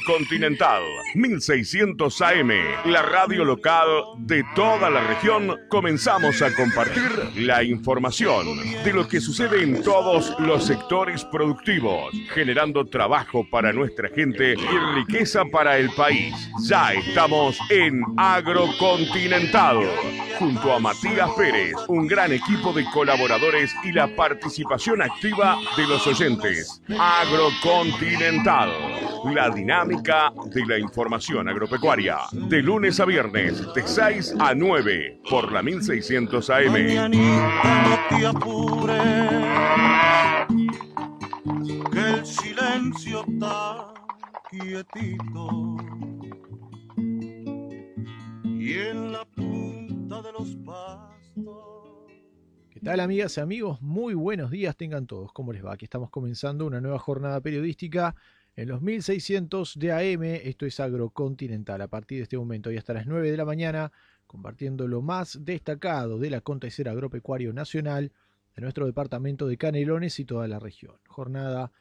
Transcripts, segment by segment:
Continental 1600 AM, la radio local de toda la región. Comenzamos a compartir la información de lo que sucede en todos los sectores productivos, generando trabajo para nuestra gente y riqueza para el país. Ya estamos en Agrocontinental, junto a Matías Pérez, un gran equipo de colaboradores y la participación activa de los oyentes. Agrocontinental, la dinámica de la información agropecuaria, de lunes a viernes, de 6 a 9, por la 1600 AM. Mañanita, no te apures, que el silencio está quietito, y en la punta de los pastos. ¿Qué tal, amigas y amigos? Muy buenos días tengan todos. ¿Cómo les va? Aquí estamos comenzando una nueva jornada periodística en los 1600 de AM. Esto es Agrocontinental. A partir de este momento y hasta las 9 de la mañana, compartiendo lo más destacado del acontecer agropecuario nacional de nuestro departamento de Canelones y toda la región. Jornada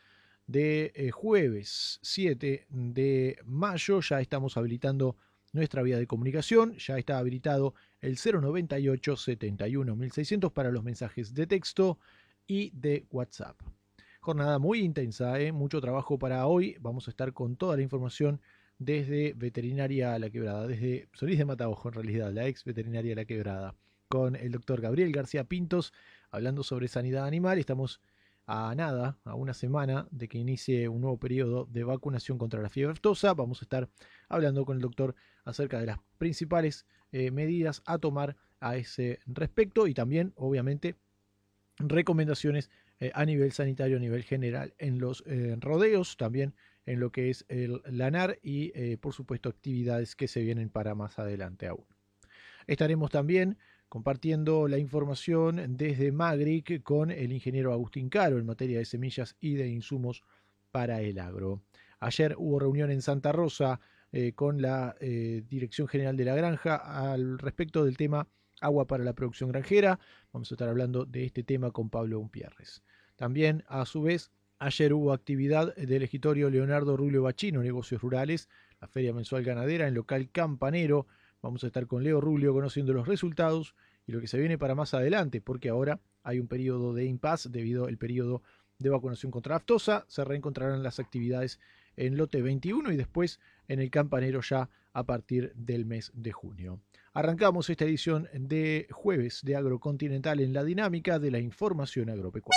de jueves 7 de mayo. Ya estamos habilitando nuestra vía de comunicación. Ya está habilitado el 098 71 1600 para los mensajes de texto y de WhatsApp. Jornada muy intensa, mucho trabajo para hoy. Vamos a estar con toda la información desde Veterinaria La Quebrada, desde Solís de Mataojo, en realidad, la ex Veterinaria La Quebrada, con el doctor Gabriel García Pintos, hablando sobre sanidad animal. Estamos a una semana de que inicie un nuevo periodo de vacunación contra la fiebre aftosa. Vamos a estar hablando con el doctor acerca de las principales medidas a tomar a ese respecto y también, obviamente, recomendaciones a nivel sanitario, a nivel general, en los rodeos, también en lo que es el LANAR y, por supuesto, actividades que se vienen para más adelante aún. Estaremos también compartiendo la información desde Magric con el ingeniero Agustín Caro en materia de semillas y de insumos para el agro. Ayer hubo reunión en Santa Rosa con la Dirección General de la Granja al respecto del tema agua para la producción granjera. Vamos a estar hablando de este tema con Pablo Umpierres. También, a su vez, ayer hubo actividad del Escritorio Leonardo Rulio Bachino, Negocios Rurales, la Feria Mensual Ganadera en local Campanero. Vamos a estar con Leo Rulio conociendo los resultados y lo que se viene para más adelante, porque ahora hay un periodo de impasse debido al periodo de vacunación contra aftosa. Se reencontrarán las actividades en lote 21 y después en el Campanero ya a partir del mes de junio. Arrancamos esta edición de jueves de Agrocontinental en la dinámica de la información agropecuaria.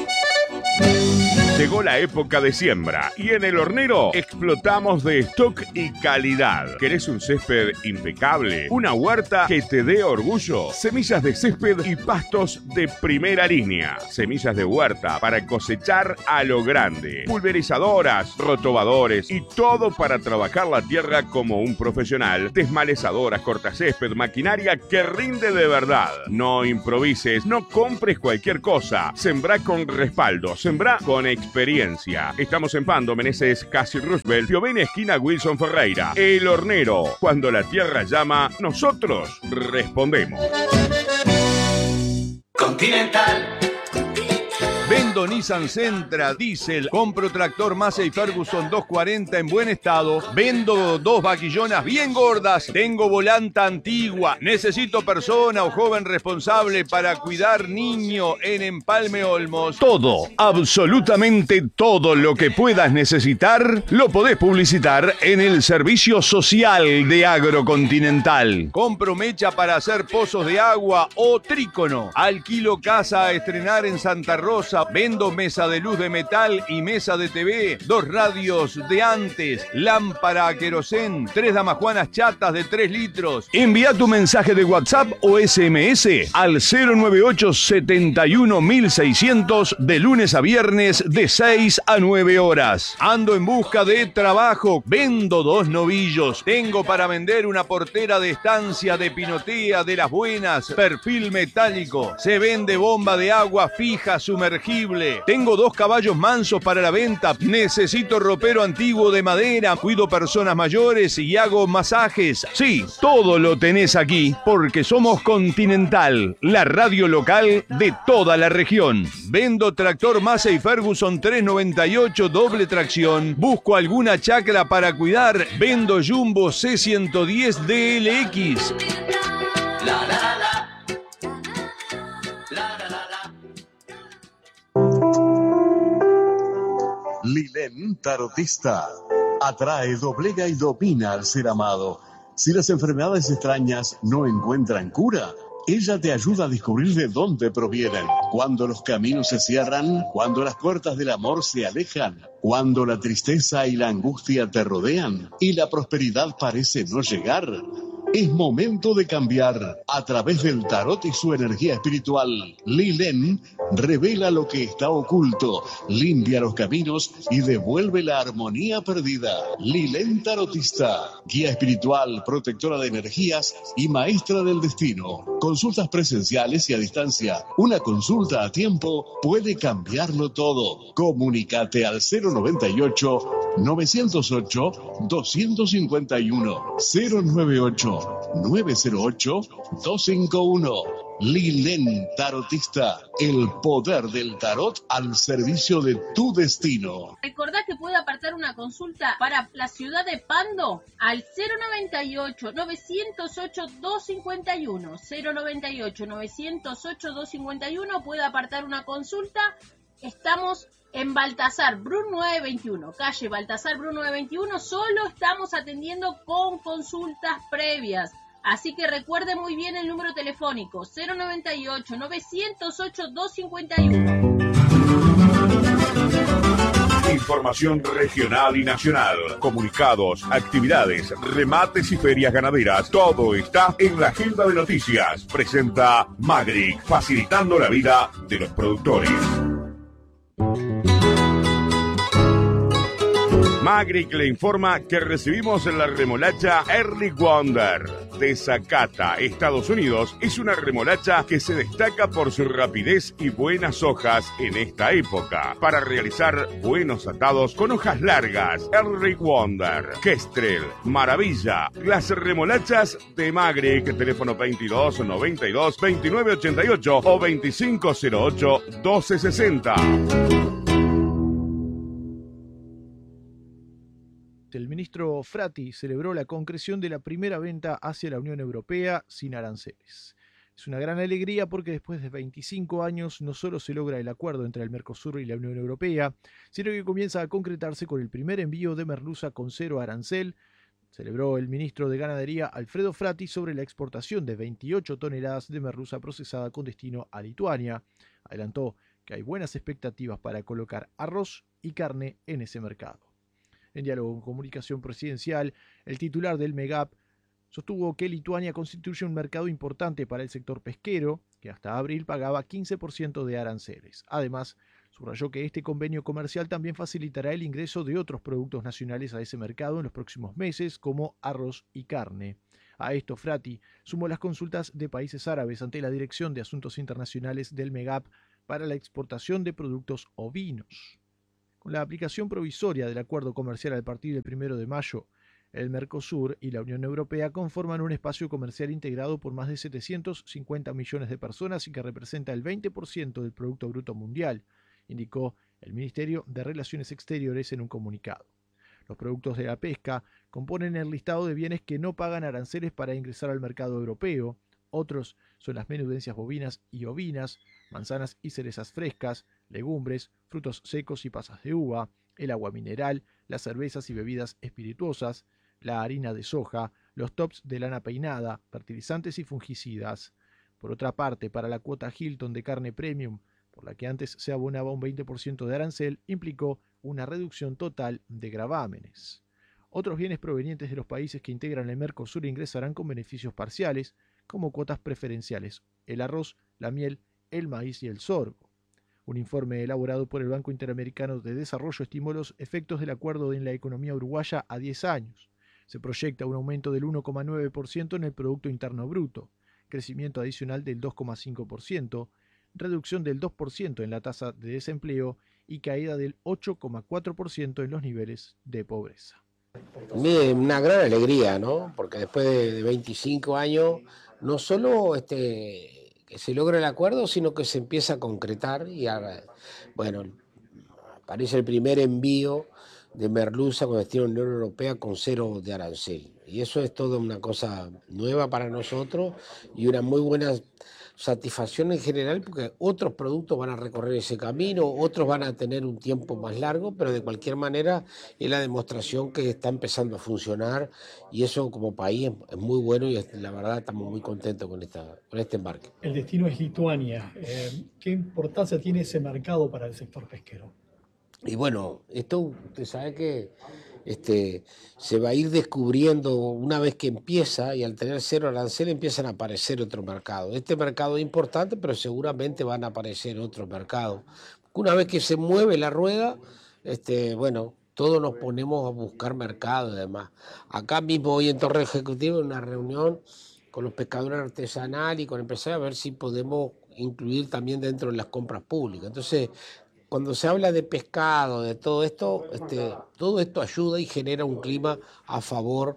Llegó la época de siembra y en El Hornero explotamos de stock y calidad. ¿Querés un césped impecable? ¿Una huerta que te dé orgullo? Semillas de césped y pastos de primera línea. Semillas de huerta para cosechar a lo grande. Pulverizadoras, rotobadores y todo para trabajar la tierra como un profesional. Desmalezadoras, cortacésped, maquinaria que rinde de verdad. No improvises, no compres cualquier cosa. Sembrá con respaldo, sembrá con experiencia. Estamos en Pando, Meneses, Casi Roosevelt, Piovene, esquina Wilson Ferreira. El Hornero. Cuando la tierra llama, nosotros respondemos. Continental. Vendo Nissan Sentra, diésel, compro tractor Massey Ferguson 240 en buen estado, vendo 2 vaquillonas bien gordas, tengo volanta antigua, necesito persona o joven responsable para cuidar niño en Empalme Olmos. Todo, absolutamente todo lo que puedas necesitar, lo podés publicitar en el servicio social de Agrocontinental. Compro mecha para hacer pozos de agua o trícono, alquilo casa a estrenar en Santa Rosa, vendo mesa de luz de metal y mesa de TV, 2 radios de antes, lámpara a querosén, 3 damajuanas chatas de 3 litros. Envía tu mensaje de WhatsApp o SMS al 098 71 1600 de lunes a viernes de 6 a 9 horas. Ando en busca de trabajo, vendo 2 novillos, tengo para vender una portera de estancia de pinotea de las buenas, perfil metálico, se vende bomba de agua fija sumergida sumergible. Tengo 2 caballos mansos para la venta. Necesito ropero antiguo de madera. Cuido personas mayores y hago masajes. Sí, todo lo tenés aquí porque somos Continental, la radio local de toda la región. Vendo tractor Massey Ferguson 398 doble tracción. Busco alguna chacra para cuidar. Vendo Jumbo C110 DLX. Lilén Tarotista. Atrae, doblega y domina al ser amado. Si las enfermedades extrañas no encuentran cura, ella te ayuda a descubrir de dónde provienen. Cuando los caminos se cierran, cuando las puertas del amor se alejan, cuando la tristeza y la angustia te rodean y la prosperidad parece no llegar, es momento de cambiar. A través del tarot y su energía espiritual, Lilén revela lo que está oculto, limpia los caminos y devuelve la armonía perdida. Lilén Tarotista, guía espiritual, protectora de energías y maestra del destino. Consultas presenciales y a distancia. Una consulta a tiempo puede cambiarlo todo. Comunícate al 098 908 251 098 908 251. Lilén Tarotista, el poder del tarot al servicio de tu destino. Recordá que puede apartar una consulta para la ciudad de Pando al 098-908-251. 098-908-251. Puede apartar una consulta. Estamos en Baltasar Brun 921, calle Baltasar Brun 921. Solo estamos atendiendo con consultas previas. Así que recuerde muy bien el número telefónico 098-908-251. Información regional y nacional, comunicados, actividades, remates y ferias ganaderas. Todo está en la agenda de noticias. Presenta Magric, facilitando la vida de los productores. Magric le informa que recibimos la remolacha Early Wonder de Zacata, Estados Unidos. Es una remolacha que se destaca por su rapidez y buenas hojas en esta época para realizar buenos atados con hojas largas. Early Wonder, Kestrel, Maravilla, las remolachas de Magric. Teléfono 22 92 29 88 o 2508 1260. El ministro Frati celebró la concreción de la primera venta hacia la Unión Europea sin aranceles. Es una gran alegría porque después de 25 años no solo se logra el acuerdo entre el Mercosur y la Unión Europea, sino que comienza a concretarse con el primer envío de merluza con 0 arancel. Celebró el ministro de Ganadería Alfredo Frati sobre la exportación de 28 toneladas de merluza procesada con destino a Lituania. Adelantó que hay buenas expectativas para colocar arroz y carne en ese mercado. En diálogo con comunicación presidencial, el titular del MEGAP sostuvo que Lituania constituye un mercado importante para el sector pesquero, que hasta abril pagaba 15% de aranceles. Además, subrayó que este convenio comercial también facilitará el ingreso de otros productos nacionales a ese mercado en los próximos meses, como arroz y carne. A esto, Frati sumó las consultas de países árabes ante la Dirección de Asuntos Internacionales del MEGAP para la exportación de productos ovinos. Con la aplicación provisoria del acuerdo comercial a partir del 1 de mayo, el Mercosur y la Unión Europea conforman un espacio comercial integrado por más de 750 millones de personas y que representa el 20% del Producto Bruto Mundial, indicó el Ministerio de Relaciones Exteriores en un comunicado. Los productos de la pesca componen el listado de bienes que no pagan aranceles para ingresar al mercado europeo. Otros son las menudencias bovinas y ovinas, manzanas y cerezas frescas, legumbres, frutos secos y pasas de uva, el agua mineral, las cervezas y bebidas espirituosas, la harina de soja, los tops de lana peinada, fertilizantes y fungicidas. Por otra parte, para la cuota Hilton de carne premium, por la que antes se abonaba un 20% de arancel, implicó una reducción total de gravámenes. Otros bienes provenientes de los países que integran el Mercosur ingresarán con beneficios parciales, como cuotas preferenciales, el arroz, la miel, el maíz y el sorgo. Un informe elaborado por el Banco Interamericano de Desarrollo estimó los efectos del acuerdo en la economía uruguaya a 10 años. Se proyecta un aumento del 1,9% en el Producto Interno Bruto, crecimiento adicional del 2,5%, reducción del 2% en la tasa de desempleo y caída del 8,4% en los niveles de pobreza. Una gran alegría, ¿no? Porque después de 25 años, no solo que se logra el acuerdo, sino que se empieza a concretar y ahora, bueno, aparece el primer envío de merluza con destino a la Unión Europea con 0 de arancel. Y eso es toda una cosa nueva para nosotros y una muy buena satisfacción en general, porque otros productos van a recorrer ese camino, otros van a tener un tiempo más largo, pero de cualquier manera es la demostración que está empezando a funcionar y eso como país es muy bueno y la verdad estamos muy contentos con este embarque. El destino es Lituania. ¿Qué importancia tiene ese mercado para el sector pesquero? Y bueno, esto usted sabe que se va a ir descubriendo una vez que empieza y al tener 0 arancel empiezan a aparecer otros mercados. Este mercado es importante, pero seguramente van a aparecer otros mercados. Una vez que se mueve la rueda, bueno, todos nos ponemos a buscar mercados y demás. Acá mismo hoy en Torre Ejecutiva en una reunión con los pescadores artesanales y con empresarios a ver si podemos incluir también dentro de las compras públicas. Entonces, cuando se habla de pescado, de todo esto ayuda y genera un clima a favor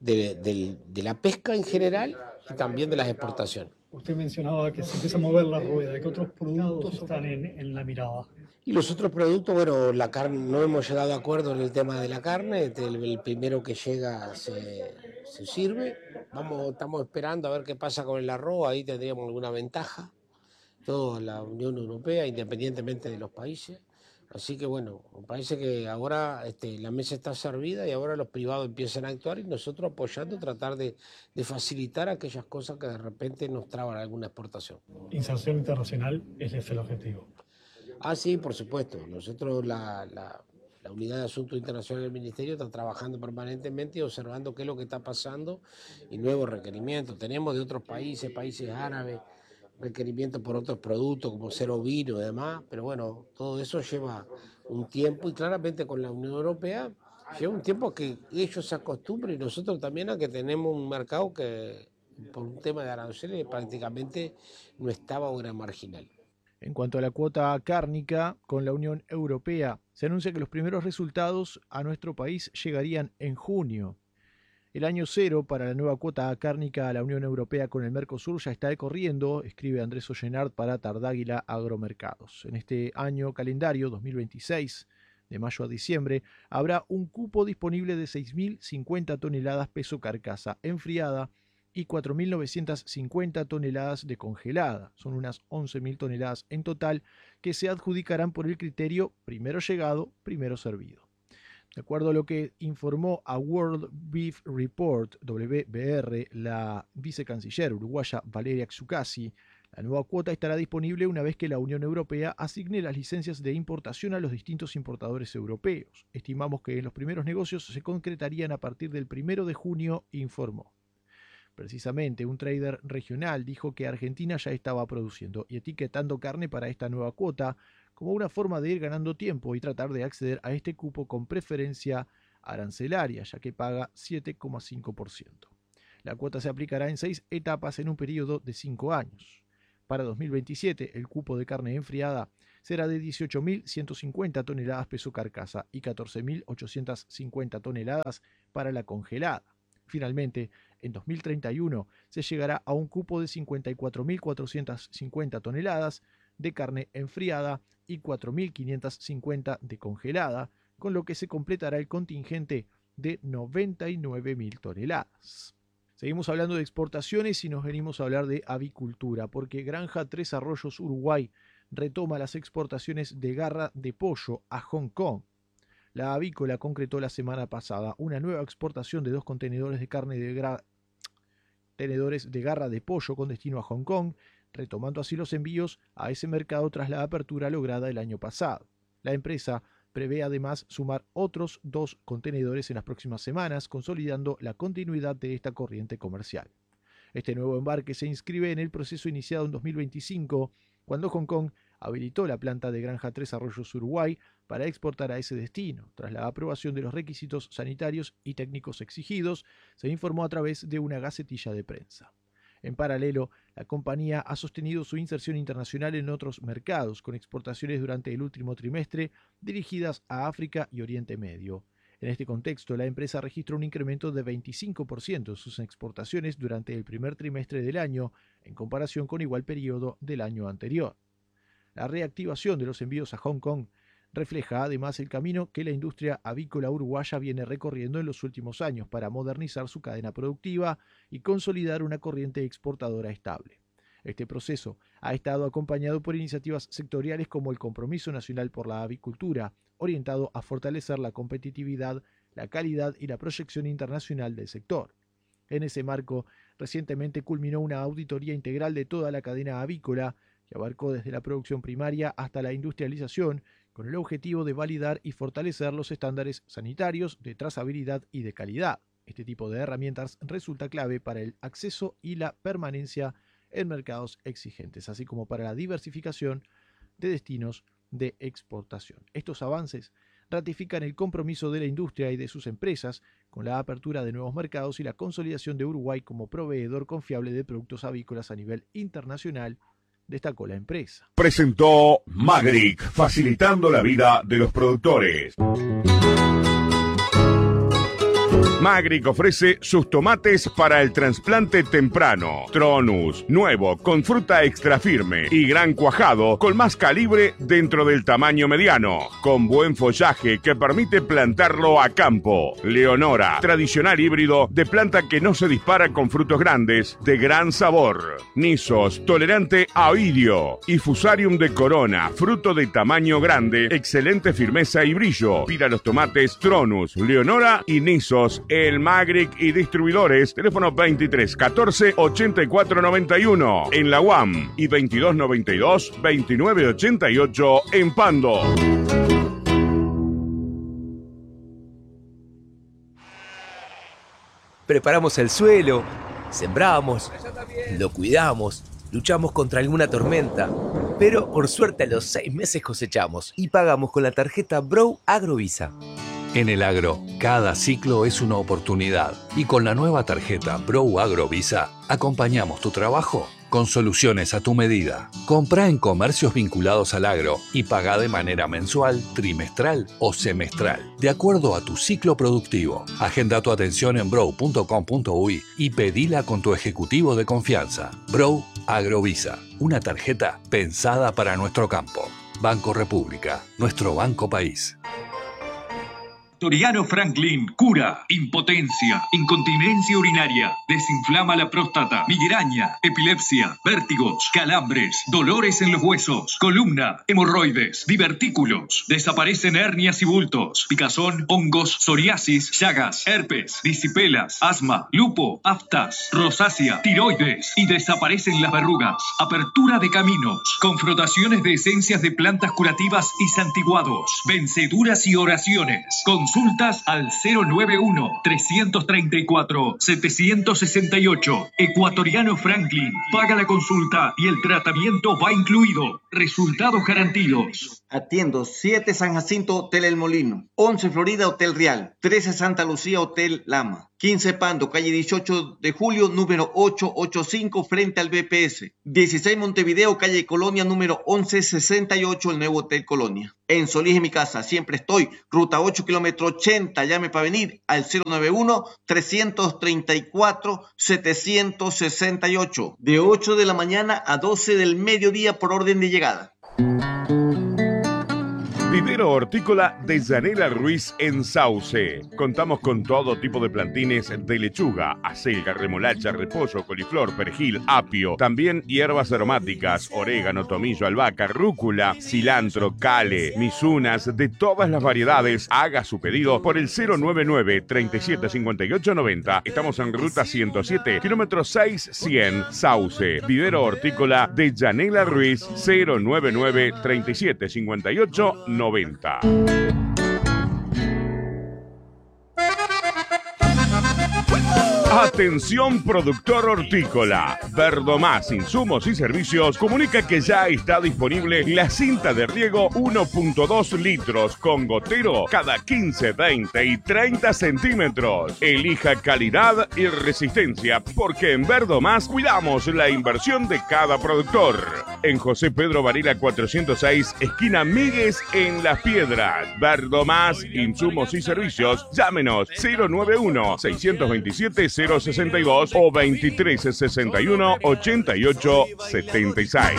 de la pesca en general y también de las exportaciones. Usted mencionaba que se empieza a mover la rueda. ¿Qué otros productos están en la mirada? Y los otros productos, bueno, la carne, no hemos llegado a acuerdo en el tema de la carne, el primero que llega se sirve. Estamos esperando a ver qué pasa con el arroz, ahí tendríamos alguna ventaja. Toda la Unión Europea, independientemente de los países. Así que bueno, me parece que ahora la mesa está servida y ahora los privados empiezan a actuar y nosotros apoyando, tratar de facilitar aquellas cosas que de repente nos traban alguna exportación. Inserción internacional es el objetivo. Ah, sí, por supuesto. Nosotros, la Unidad de Asuntos Internacionales del Ministerio está trabajando permanentemente y observando qué es lo que está pasando y nuevos requerimientos. Tenemos de otros países árabes, requerimientos por otros productos como ser ovino y demás, pero bueno, todo eso lleva un tiempo y claramente con la Unión Europea lleva un tiempo a que ellos se acostumbren y nosotros también a que tenemos un mercado que por un tema de aranceles prácticamente no estaba o era marginal. En cuanto a la cuota cárnica con la Unión Europea, se anuncia que los primeros resultados a nuestro país llegarían en junio. El año cero para la nueva cuota cárnica a la Unión Europea con el Mercosur ya está decorriendo, escribe Andrés Ollenard para Tardáguila Agromercados. En este año calendario 2026, de mayo a diciembre, habrá un cupo disponible de 6.050 toneladas peso carcasa enfriada y 4.950 toneladas de congelada. Son unas 11.000 toneladas en total que se adjudicarán por el criterio primero llegado, primero servido. De acuerdo a lo que informó a World Beef Report, WBR, la vicecanciller uruguaya Valeria Xukasi, la nueva cuota estará disponible una vez que la Unión Europea asigne las licencias de importación a los distintos importadores europeos. Estimamos que en los primeros negocios se concretarían a partir del 1 de junio, informó. Precisamente, un trader regional dijo que Argentina ya estaba produciendo y etiquetando carne para esta nueva cuota, como una forma de ir ganando tiempo y tratar de acceder a este cupo con preferencia arancelaria, ya que paga 7,5%. La cuota se aplicará en 6 etapas en un periodo de 5 años. Para 2027, el cupo de carne enfriada será de 18.150 toneladas peso carcasa y 14.850 toneladas para la congelada. Finalmente, en 2031 se llegará a un cupo de 54.450 toneladas de carne enfriada y 4.550 de congelada, con lo que se completará el contingente de 99.000 toneladas. Seguimos hablando de exportaciones y nos venimos a hablar de avicultura, porque Granja Tres Arroyos Uruguay retoma las exportaciones de garra de pollo a Hong Kong. La avícola concretó la semana pasada una nueva exportación de 2 contenedores de carne de garra de pollo con destino a Hong Kong, retomando así los envíos a ese mercado tras la apertura lograda el año pasado. La empresa prevé además sumar otros 2 contenedores en las próximas semanas, consolidando la continuidad de esta corriente comercial. Este nuevo embarque se inscribe en el proceso iniciado en 2025, cuando Hong Kong habilitó la planta de Granja Tres Arroyos Uruguay para exportar a ese destino. Tras la aprobación de los requisitos sanitarios y técnicos exigidos, se informó a través de una gacetilla de prensa. En paralelo, la compañía ha sostenido su inserción internacional en otros mercados, con exportaciones durante el último trimestre dirigidas a África y Oriente Medio. En este contexto, la empresa registró un incremento de 25% en sus exportaciones durante el primer trimestre del año, en comparación con igual periodo del año anterior. La reactivación de los envíos a Hong Kong refleja además el camino que la industria avícola uruguaya viene recorriendo en los últimos años para modernizar su cadena productiva y consolidar una corriente exportadora estable. Este proceso ha estado acompañado por iniciativas sectoriales como el Compromiso Nacional por la Avicultura, orientado a fortalecer la competitividad, la calidad y la proyección internacional del sector. En ese marco, recientemente culminó una auditoría integral de toda la cadena avícola, que abarcó desde la producción primaria hasta la industrialización, con el objetivo de validar y fortalecer los estándares sanitarios, de trazabilidad y de calidad. Este tipo de herramientas resulta clave para el acceso y la permanencia en mercados exigentes, así como para la diversificación de destinos de exportación. Estos avances ratifican el compromiso de la industria y de sus empresas con la apertura de nuevos mercados y la consolidación de Uruguay como proveedor confiable de productos avícolas a nivel internacional, destacó la empresa. Presentó Magric, facilitando la vida de los productores. Magric ofrece sus tomates para el trasplante temprano. Tronus, nuevo, con fruta extra firme y gran cuajado, con más calibre dentro del tamaño mediano, con buen follaje que permite plantarlo a campo. Leonora, tradicional híbrido de planta que no se dispara con frutos grandes, de gran sabor. Nisos, tolerante a oidio. Y Fusarium de Corona, fruto de tamaño grande, excelente firmeza y brillo. Pida los tomates Tronus, Leonora y Nisos, el Magric y distribuidores, teléfono 23 14 84 91 en la UAM y 22 92 29 88 en Pando. Preparamos el suelo, sembramos, lo cuidamos, luchamos contra alguna tormenta, pero por suerte a los 6 meses cosechamos y pagamos con la tarjeta Bro Agrovisa. En el agro, cada ciclo es una oportunidad y con la nueva tarjeta Bro Agrovisa acompañamos tu trabajo con soluciones a tu medida. Compra en comercios vinculados al agro y paga de manera mensual, trimestral o semestral, de acuerdo a tu ciclo productivo. Agenda tu atención en bro.com.uy y pedila con tu ejecutivo de confianza. Bro Agrovisa, una tarjeta pensada para nuestro campo. Banco República, nuestro banco país. Toriano Franklin cura impotencia, incontinencia urinaria, desinflama la próstata, migraña, epilepsia, vértigos, calambres, dolores en los huesos, columna, hemorroides, divertículos, desaparecen hernias y bultos, picazón, hongos, psoriasis, llagas, herpes, disipelas, asma, lupo, aftas, rosácea, tiroides y desaparecen las verrugas. Apertura de caminos, con frotaciones de esencias de plantas curativas y santiguados, venceduras y oraciones. Consultas al 091-334-768. Ecuatoriano Franklin. Paga la consulta y el tratamiento va incluido. Resultados garantidos. Atiendo 7 San Jacinto Hotel El Molino, 11 Florida Hotel Real, 13 Santa Lucía Hotel Lama, 15 Pando, calle 18 de Julio, número 885, frente al BPS, 16 Montevideo, calle Colonia, número 1168, el nuevo Hotel Colonia. En Solís, en mi casa, siempre estoy, ruta 8, kilómetro 80, llame para venir al 091-334-768, de 8 de la mañana a 12 del mediodía por orden de llegada. Vivero Hortícola de Yanela Ruiz en Sauce. Contamos con todo tipo de plantines de lechuga, acelga, remolacha, repollo, coliflor, perejil, apio. También hierbas aromáticas, orégano, tomillo, albahaca, rúcula, cilantro, cale, misunas, de todas las variedades. Haga su pedido por el 099-375890. Estamos en ruta 107, kilómetro 6100, Sauce. Vivero Hortícola de Yanela Ruiz, 099-375890. Atención productor hortícola. Verdomás Insumos y Servicios comunica que ya está disponible la cinta de riego 1.2 litros con gotero cada 15, 20 y 30 centímetros. Elija calidad y resistencia porque en Verdomás cuidamos la inversión de cada productor. En José Pedro Varela 406, esquina Míguez en Las Piedras. Verdomás Insumos y Servicios. Llámenos 091-627-062 o 2361-8876.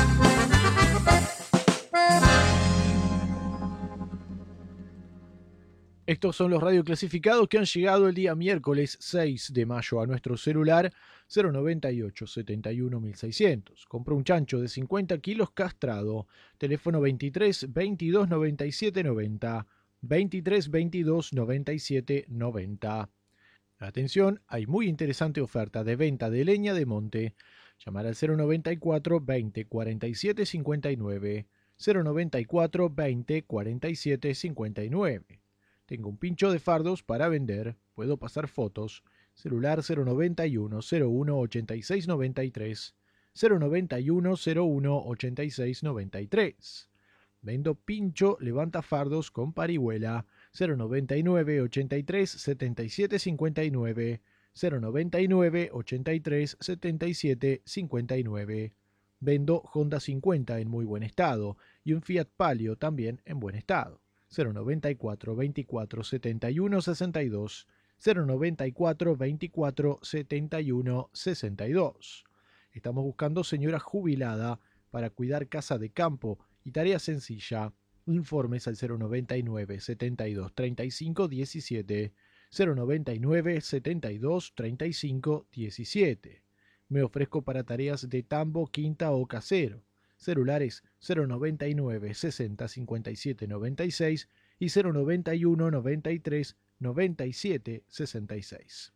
Estos son los radioclasificados que han llegado el día miércoles 6 de mayo a nuestro celular 098 71 1600. Compró un chancho de 50 kilos castrado. Teléfono 23 22 97 90. 23 22 97 90. Atención, hay muy interesante oferta de venta de leña de monte. Llamar al 094 20 47 59. 094 20 47 59. Tengo un pincho de fardos para vender. Puedo pasar fotos. Celular 091 01 86 93. 091 01 86 93. Vendo pincho levanta fardos con parihuela. 099 83 77 59. 099 83 77 59. Vendo Honda 50 en muy buen estado y un Fiat Palio también en buen estado. 094 24 71 62. 094 24 71 62. Estamos buscando señora jubilada para cuidar casa de campo y tarea sencilla. Informes al 099 72 35 17. 099 72 35 17. Me ofrezco para tareas de tambo, quinta o casero. Celulares 099 60 57 96 y 091 93 97 66.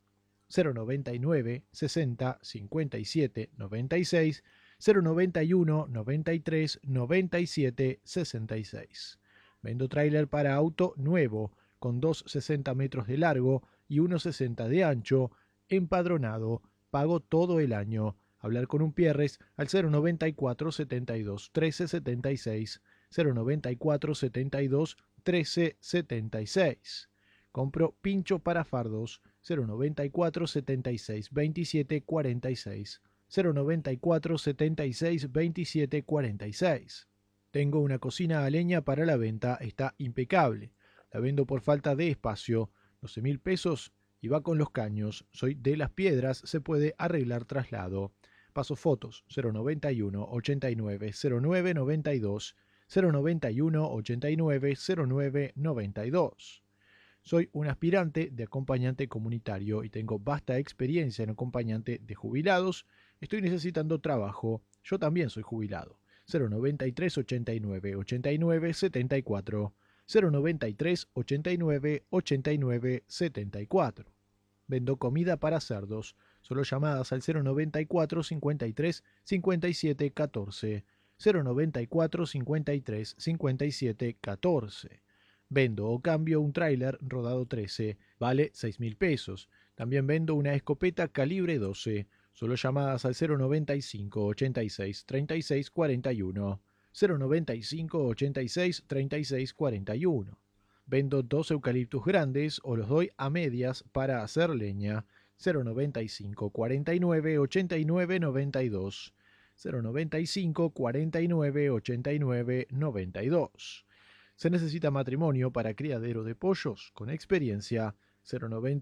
099 60 57 96 091 93 97 66. Vendo tráiler para auto nuevo con 2,60 metros de largo y 1,60 de ancho, empadronado, pago todo el año. Hablar con un Pierres al 094 72 13 76. 094 72 13 76. Compro pincho para fardos 094 76 27 46. 094 76 27 46. Tengo una cocina a leña para la venta, está impecable. La vendo por falta de espacio, 12.000 pesos y va con los caños. Soy de Las Piedras, se puede arreglar traslado. Paso fotos 091 89 09 92. 091 89 09 92. Soy un aspirante de acompañante comunitario y tengo vasta experiencia en acompañante de jubilados. Estoy necesitando trabajo. Yo también soy jubilado. 093 89 89 74. 093 89 89 74. Vendo comida para cerdos. Solo llamadas al 094 53 57 14. 094 53 57 14. Vendo o cambio un tráiler rodado 13, vale 6.000 pesos. También vendo una escopeta calibre 12. Solo llamadas al 095 86 36 41. 095 86 36 41. Vendo 2 eucaliptus grandes o los doy a medias para hacer leña. 095 49 89 92. 095 49 89 92. Se necesita matrimonio para criadero de pollos con experiencia. 090